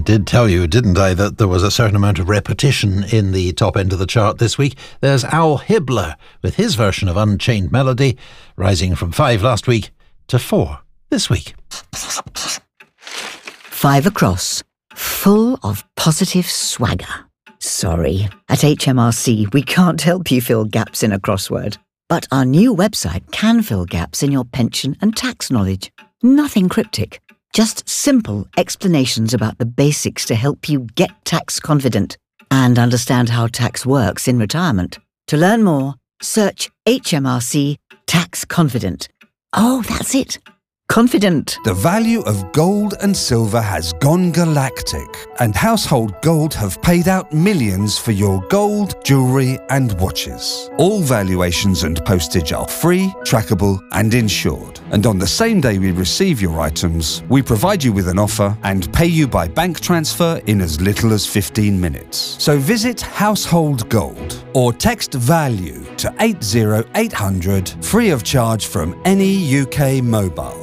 did tell you, didn't I, that there was a certain amount of repetition in the top end of the chart this week. There's Al Hibbler with his version of Unchained Melody, rising from 5 last week to 4 this week. 5 across, full of positive swagger. Sorry, at HMRC we can't help you fill gaps in a crossword. But our new website can fill gaps in your pension and tax knowledge. Nothing cryptic, just simple explanations about the basics to help you get tax confident and understand how tax works in retirement. To learn more, search HMRC Tax Confident. Oh, that's it. Confident. The value of gold and silver has gone galactic, and Household Gold have paid out millions for your gold, jewellery and watches. All valuations and postage are free, trackable and insured. And on the same day we receive your items, we provide you with an offer and pay you by bank transfer in as little as 15 minutes. So visit Household Gold or text VALUE to 80800 free of charge from any UK mobile.